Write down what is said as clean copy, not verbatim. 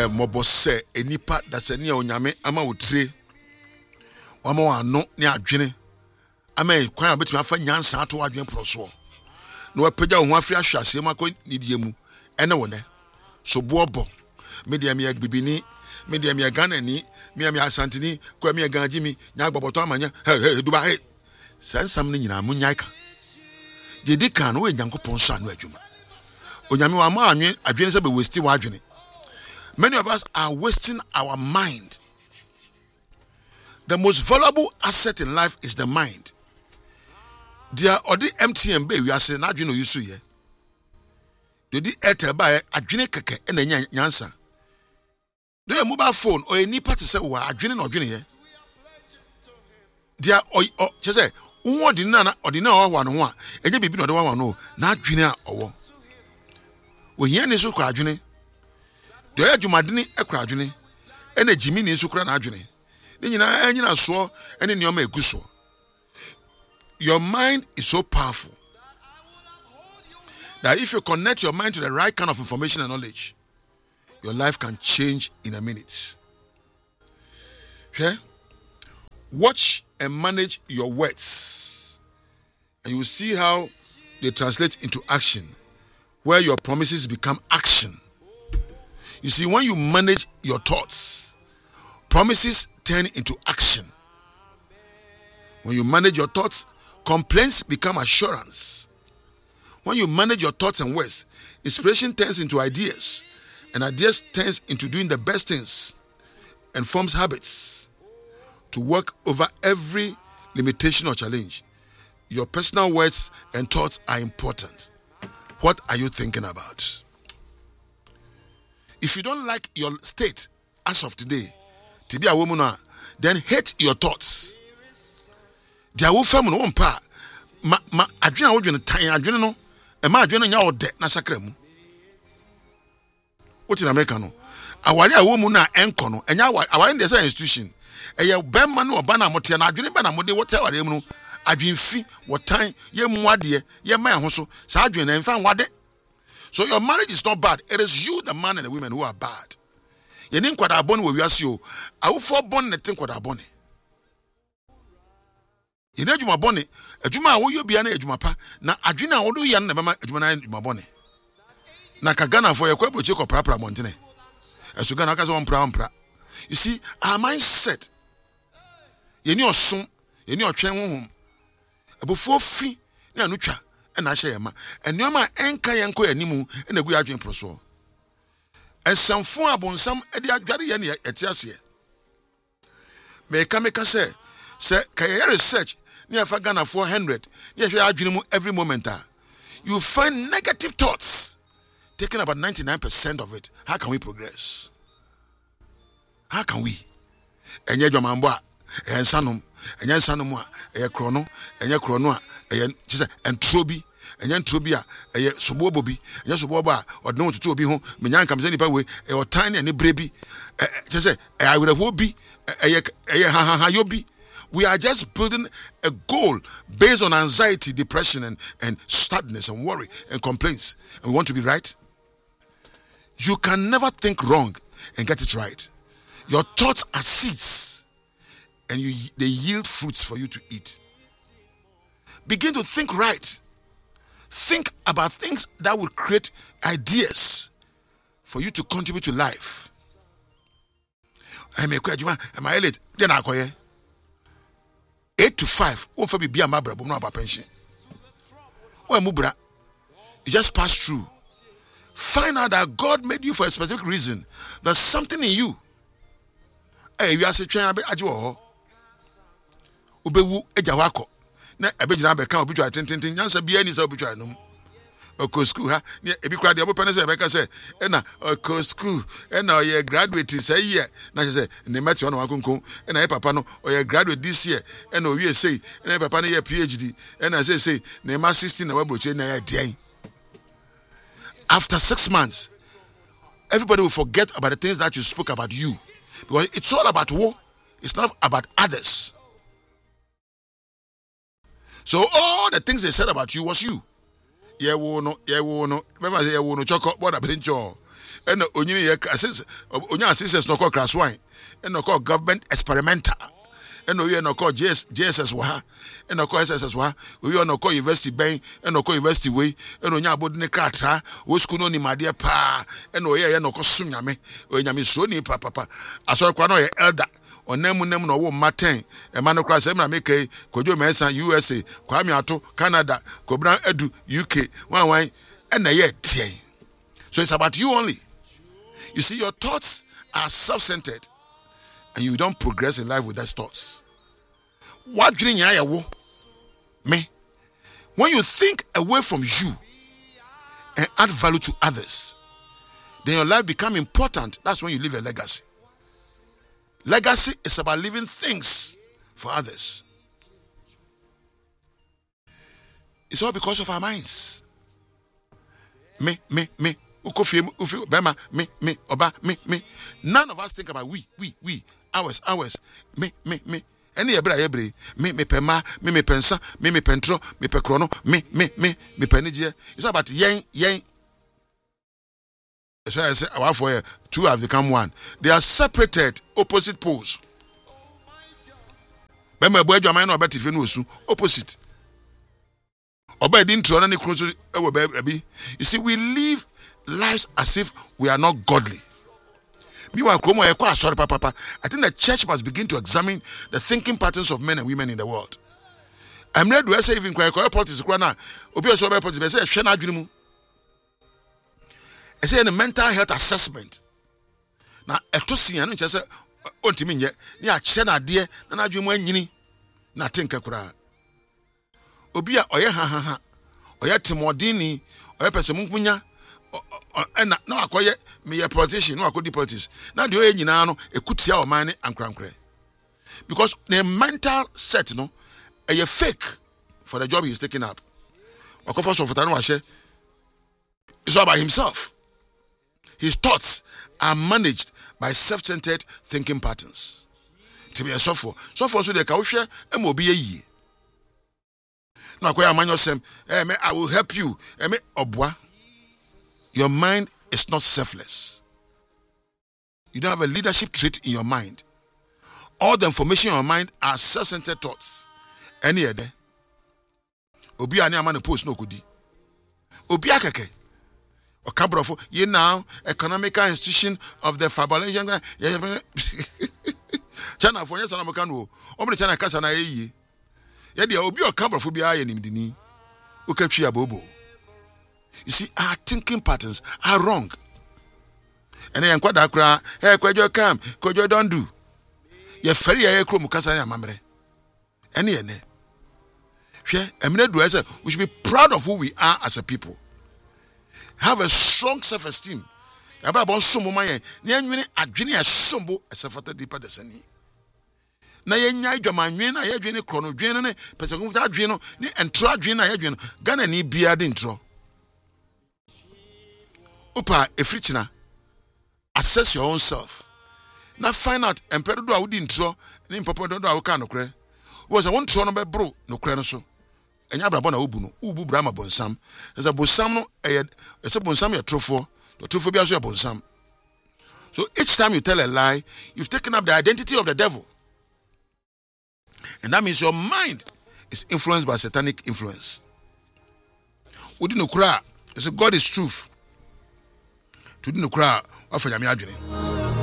mobose enipa da se ne onyame ama wotire wama wano ne adwene ama kwan abetumi afa nyansa ato adwene proso no wapagya wo ho afiri ahwase makọ nidie mu ene wone so bobo media me agbibini media me Ghana ni me asantini kwa me ganjimi nya agboboto amanya Dubai sansam ne nyina munyaka dedi kan we nyankopon so anu adwuma onyame wa ma anwe adwene se be waste wa adwene. Many of us are wasting our mind. The most valuable asset in life is the mind. There are the MTN we are saying adwene yusu ye. Dodi Airtel ba adwene keke ena nyansa. Do your mobile phone or any party say wa adwene na adwene ye. There o say unwo di na wa no ho a enye bibi na de wa no na adwene a owo. Wo hia ne so kwa adwene. Do ya jumadini ekura adwene ena jimi ni nso kura na adwene ni nyina so ene nioma eguso. Your mind is so powerful that if you connect your mind to the right kind of information and knowledge, your life can change in a minute. Okay? Watch and manage your words, and you will see how they translate into action, where your promises become action. You see, when you manage your thoughts, promises turn into action. When you manage your thoughts, complaints become assurance. When you manage your thoughts and words, inspiration turns into ideas, and ideas turns into doing the best things and forms habits to work over every limitation or challenge. Your personal words and thoughts are important. What are you thinking about? If you don't like your state as of today, to be a woman, then hate your thoughts. There will family one pa ma adwena wo dwene tan adwene no e ma adwene nya ode na sakremu. What in America no? Awari a woman na enko no enya awari dey say institution. Eye bemma no oba na mote na adwene ba na mode what awari mu no adwenfi wotan ye mu ade ye ma ho so sa adwene na mfa nwade. So your marriage is not bad. It is you, the man and the women, who are bad. You need kwada abone we wiase o. Awufo born ne tin kwada abone. You need adwuma bone. Adwuma a wo yo bia na adwuma pa. Na adwene a wo do yan na mama adwuma na adwuma bone. Na ka Ghana for yakwa broche ko prapra montene. Esu Ghana ka so ompra. You see, our mindset. Ye ni osun, ye ni otwen honhom. Abofo fi na anu twa. And I say, and no man enka yanko animu and a good adwin proso. And some fun abon some edia jari yani etiasie. Me kameka say kaya research near Fagana 400 near adwin every moment. You find negative thoughts taking about 99% of it. How can we progress? How can we? And ye jomamboa and sanum and yan sanumwa a chrono and ya chrono and trobi and yan trobia a subobobi and ya suboba or no to be home menyan comes any way or tiny and a brebi just I would have be a yobi. We are just building a goal based on anxiety, depression, and sadness and worry and complaints, and we want to be right. You can never think wrong and get it right. Your thoughts are seeds, and they yield fruits for you to eat. Begin to think right. Think about things that will create ideas for you to contribute to life. Am I late? Then I call 8 to 5. Oh, for be a mabra, but no about pension. Oh, mubra. You just pass through. Find out that God made you for a specific reason. There's something in you. Hey, we are saying, Ajo. Ubewu ejawako. Na ebejina be kan obi twa tintin nyansa bia ni sa obi twa no. Oko school ha ne ebi kra de obo pene se be ka se na oko school na ye graduate say year na se ne mati ono wakonkon na ye papa no o ye graduate this year na o wie say na papa no ye PhD na say na ma 16 na wabroche na ye den. After 6 months, everybody will forget about the things that you spoke about you, because it's all about who. It's not about others. So all the things they said about you was you. Yeah, no. Remember, yeah, no chocolate. What a pincho. and onyini assist onya assistance no call class wine and no call government experimental and no no call JSS wa and no call SSS wa we no call university ben and no call university way and onya abodi ne kratra wo school no ni made pa and no ye no call sunyame onyame so ni papa asori kwa no ye elder onemu no wo maten e ma no kra se na make kojo mensa USA kwa mi ato Canada kobran edu UK wan and ye tie. So it's about you only. You see, your thoughts are self-centered and you don't progress in life with those thoughts. What dream you me? When you think away from you and add value to others, then your life become important. That's when you leave a legacy. Legacy is about leaving things for others. It's all because of our minds. Me. Ukofi, bema, me, oba, me. None of us think about we, ours, me. Any ebre, me pema, me pensa, me pentro, me pekrono, me penijie. It's about yen. So I say, our for two have become one. They are separated, opposite poles. Bema boy, your mind no bet if you know so opposite. You see, we live lives as if we are not godly. I think the church must begin to examine the thinking patterns of men and women in the world. I'm ready to say even politics. I say in a mental health assessment. Now, I say, Obia oye ha oye timodini oye pesemunkunya na akoye me politician no akodi politics na de oye nyina no ekutia o man ankrankre because the mental set no a fake for the job he's taking up. Okofa so fotano wa she it's all about himself. His thoughts are managed by self-centered thinking patterns. To be a software so they can share and will be a year. I will help you. Your mind is not selfless. You don't have a leadership trait in your mind. All the information in your mind are self-centered thoughts. Any other? Obi ani amane post no kudi. Obi akeke. Okabrofo ye now economical institution of the Fabalasian. China for yes na mekano. Obi China kasa na ye. You see, our thinking patterns are wrong. And then hey, Kwajo come, Kwajo don't do. You're very mukasa mamre. Any we should be proud of who we are as a people. Have a strong self-esteem. Na yenya adwama nwen na yedwene krono dwene ne pesekunta adwene no ni entro adwene na yedwene Ghana ni bia de ntro upa efrichina assess your own self na find out empedo do awudi ntro ni mpopo do awuka no kre wo se won tro no be bro no kre no so enya brabo na obu no ubu brama bonsam ese bonsam no ese bonsam ye trofo the trofo bia so ye bonsam. So each time you tell a lie, you've taken up the identity of the devil. And that means your mind is influenced by satanic influence. Udi no kura, God is truth. Tudi no kura, ofanyame adwene.